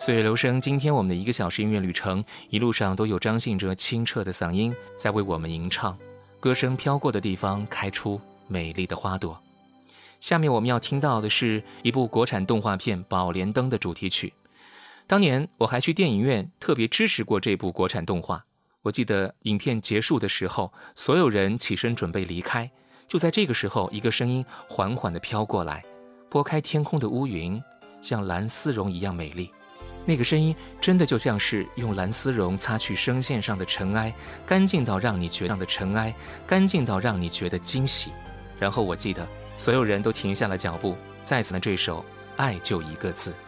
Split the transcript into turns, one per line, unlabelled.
岁月留声，今天我们的1个小时音乐旅程，一路上都有张信哲清澈的嗓音在为我们吟唱，歌声飘过的地方开出美丽的花朵。下面我们要听到的是一部国产动画片《宝莲灯》的主题曲。当年我还去电影院特别支持过这部国产动画。我记得影片结束的时候，所有人起身准备离开，就在这个时候，一个声音缓缓地飘过来，拨开天空的乌云，像蓝丝绒一样美丽。那个声音真的就像是用蓝丝绒擦去声线上的尘埃，干净到让你觉得惊喜。然后我记得所有人都停下了脚步，再次呢这首《爱就一个字》。